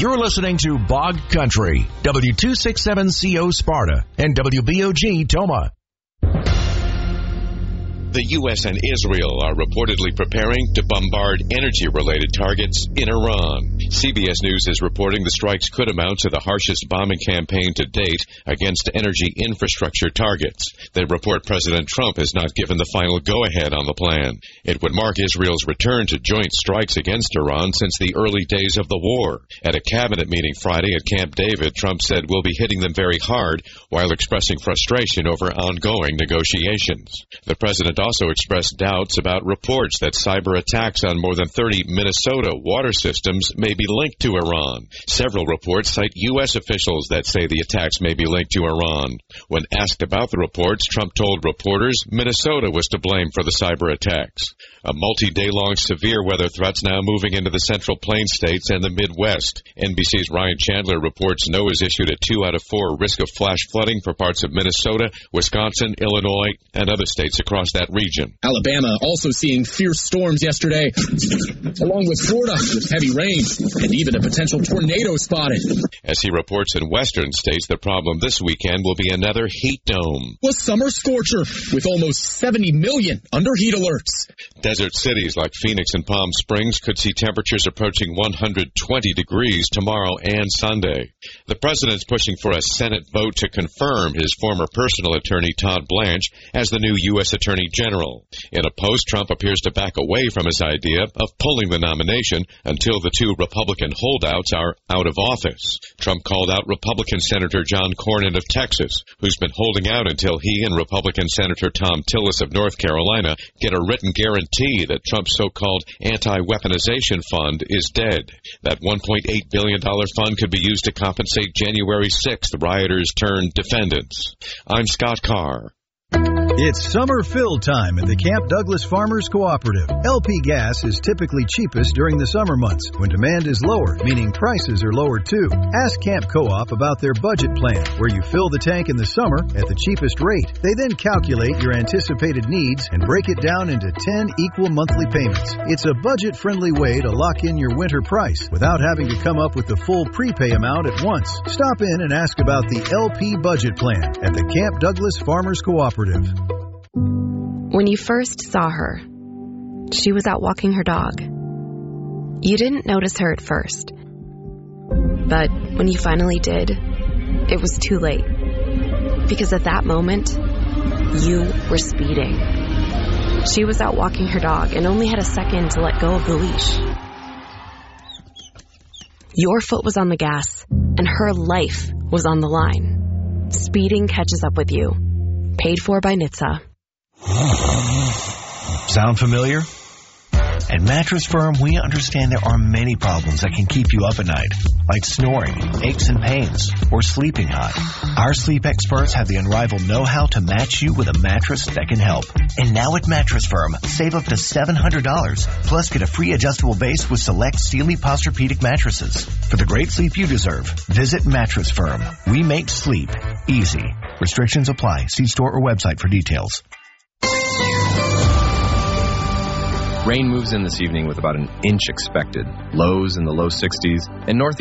You're listening to Bog Country, W267CO Sparta, and WBOG Toma. The U.S. and Israel are reportedly preparing to bombard energy-related targets in Iran. CBS News is reporting the strikes could amount to the harshest bombing campaign to date against energy infrastructure targets. They report President Trump has not given the final go-ahead on the plan. It would mark Israel's return to joint strikes against Iran since the early days of the war. At a cabinet meeting Friday at Camp David, Trump said we'll be hitting them very hard while expressing frustration over ongoing negotiations. The president also expressed doubts about reports that cyber attacks on more than 30 Minnesota water systems may be linked to Iran. Several reports cite U.S. officials that say the attacks may be linked to Iran. When asked about the reports, Trump told reporters Minnesota was to blame for the cyber attacks. A multi-day-long severe weather threat's now moving into the Central Plains states and the Midwest. NBC's Ryan Chandler reports NOAA's issued a 2 out of 4 risk of flash flooding for parts of Minnesota, Wisconsin, Illinois, and other states across that region. Alabama also seeing fierce storms yesterday, along with Florida with heavy rain and even a potential tornado spotted. As he reports in western states, the problem this weekend will be another heat dome. A summer scorcher with almost 70 million under heat alerts. Desert cities like Phoenix and Palm Springs could see temperatures approaching 120 degrees tomorrow and Sunday. The president's pushing for a Senate vote to confirm his former personal attorney, Todd Blanche, as the new U.S. Attorney General. In a post, Trump appears to back away from his idea of pulling the nomination until the two Republican holdouts are out of office. Trump called out Republican Senator John Cornyn of Texas, who's been holding out until he and Republican Senator Thom Tillis of North Carolina get a written guarantee that Trump's so-called anti-weaponization fund is dead. That $1.8 billion fund could be used to compensate January 6th rioters turned defendants. I'm Scott Carr. It's summer fill time at the Camp Douglas Farmers Cooperative. LP gas is typically cheapest during the summer months when demand is lower, meaning prices are lower too. Ask Camp Co-op about their budget plan, where you fill the tank in the summer at the cheapest rate. They then calculate your anticipated needs and break it down into 10 equal monthly payments. It's a budget-friendly way to lock in your winter price without having to come up with the full prepay amount at once. Stop in and ask about the LP budget plan at the Camp Douglas Farmers Cooperative. When you first saw her, she was out walking her dog. You didn't notice her at first. But when you finally did, it was too late. Because at that moment, you were speeding. She was out walking her dog and only had a second to let go of the leash. Your foot was on the gas, and her life was on the line. Speeding catches up with you. Paid for by NHTSA. Sound familiar? At Mattress Firm, we understand there are many problems that can keep you up at night, like snoring, aches and pains, or sleeping hot. Our sleep experts have the unrivaled know-how to match you with a mattress that can help. And now at Mattress Firm, save up to $700, plus get a free adjustable base with select Sealy Posturepedic mattresses. For the great sleep you deserve, visit Mattress Firm. We make sleep easy. Restrictions apply. See store or website for details. Rain moves in this evening with about an inch expected. Lows in the low 60s and northeast